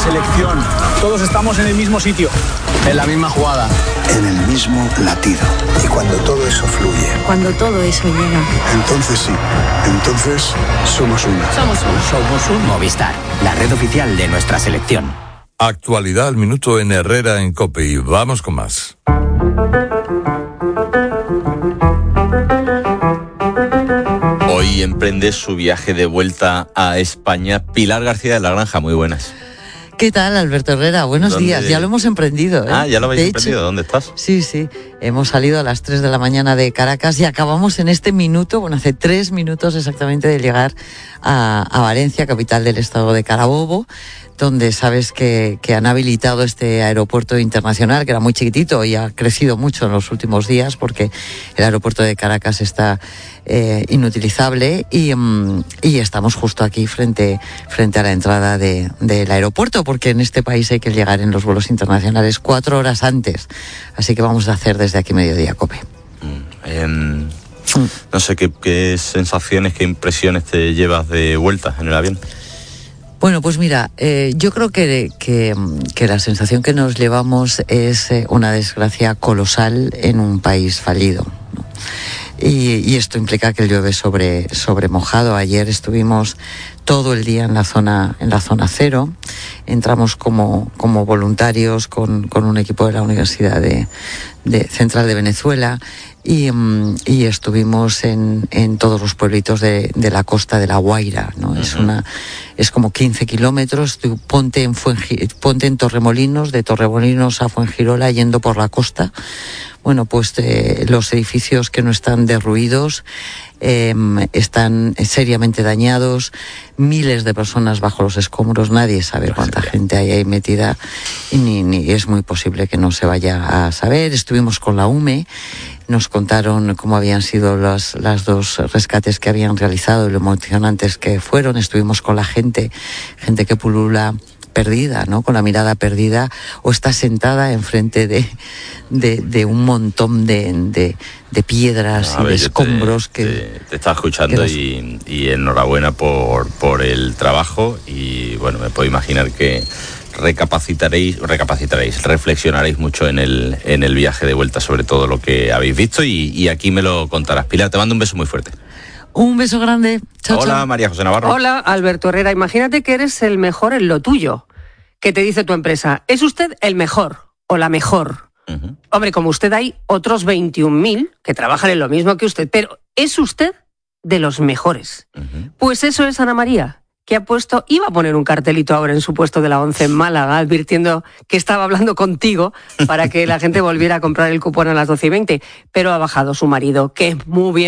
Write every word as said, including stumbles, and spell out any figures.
selección. Todos estamos en el mismo sitio, en la misma jugada, en el mismo latido. Y cuando todo eso fluye, cuando todo eso llega, entonces sí, entonces somos uno. Somos uno. Somos un Movistar, la red oficial de nuestra selección. Actualidad al minuto en Herrera en COPE y vamos con más. Hoy emprende su viaje de vuelta a España Pilar García de la Granja. Muy buenas. ¿Qué tal, Alberto Herrera? Buenos ¿Dónde? días, ya lo hemos emprendido, ¿eh? Ah, ya lo habéis de emprendido. Hecho, ¿Dónde estás? Sí, sí, hemos salido a las tres de la mañana de Caracas y acabamos en este minuto, bueno, hace tres minutos exactamente de llegar a, a Valencia, capital del estado de Carabobo, donde sabes que, que han habilitado este aeropuerto internacional, que era muy chiquitito y ha crecido mucho en los últimos días porque el aeropuerto de Caracas está eh, inutilizable y, um, y estamos justo aquí frente, frente a la entrada de, del aeropuerto, porque en este país hay que llegar en los vuelos internacionales cuatro horas antes. Así que vamos a hacer desde aquí Mediodía COPE. Mm, eh, no sé, ¿qué, qué sensaciones, qué impresiones te llevas de vuelta en el avión? Bueno, pues mira, eh, yo creo que, que, que la sensación que nos llevamos es eh, una desgracia colosal en un país fallido, ¿no? Y, y esto implica que llueve sobre, sobre mojado. Ayer estuvimos todo el día en la zona, en la zona cero. Entramos como, como voluntarios con, con un equipo de la Universidad de, de Central de Venezuela. Y, y estuvimos en, en todos los pueblitos de, de la costa de La Guaira, ¿no? Uh-huh. Es una, es como quince kilómetros. Tú ponte en Fuengi, ponte en Torremolinos, de Torremolinos a Fuengirola yendo por la costa. Bueno, pues eh, los edificios que no están derruidos eh, están seriamente dañados, miles de personas bajo los escombros, nadie sabe cuánta gente hay ahí metida y ni, ni es muy posible que no se vaya a saber. Estuvimos con la U M E, nos contaron cómo habían sido los, las dos rescates que habían realizado y lo emocionantes que fueron. Estuvimos con la gente, gente que pulula perdida, ¿no? Con la mirada perdida o está sentada enfrente de, de, de un montón de, de, de piedras no, y de escombros te, que... Te, te estaba escuchando las... y, y enhorabuena por, por el trabajo y bueno, me puedo imaginar que recapacitaréis, recapacitaréis, reflexionaréis mucho en el, en el viaje de vuelta sobre todo lo que habéis visto y, y aquí me lo contarás. Pilar, te mando un beso muy fuerte. Un beso grande. Chao, Hola, chao. María José Navarro. Hola, Alberto Herrera. Imagínate que eres el mejor en lo tuyo. ¿Qué te dice tu empresa? ¿Es usted el mejor o la mejor? Uh-huh. Hombre, como usted hay otros veintiún mil que trabajan en lo mismo que usted, pero ¿es usted de los mejores? Uh-huh. Pues eso es Ana María, que ha puesto, iba a poner un cartelito ahora en su puesto de la ONCE en Málaga, advirtiendo que estaba hablando contigo para que la gente volviera a comprar el cupón a las doce y veinte, pero ha bajado su marido, que es muy bien